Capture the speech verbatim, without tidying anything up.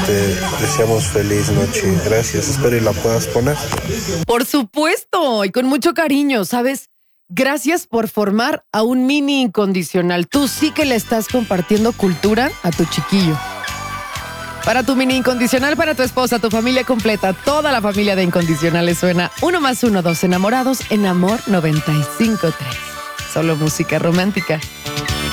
te deseamos feliz noche. Gracias, espero y la puedas poner. Por supuesto, y con mucho cariño, ¿sabes? Gracias por formar a un mini incondicional. Tú sí que le estás compartiendo cultura a tu chiquillo. Para tu mini incondicional, para tu esposa, tu familia completa, toda la familia de incondicionales suena uno más uno, dos enamorados en Amor noventa y cinco punto tres. Solo música romántica.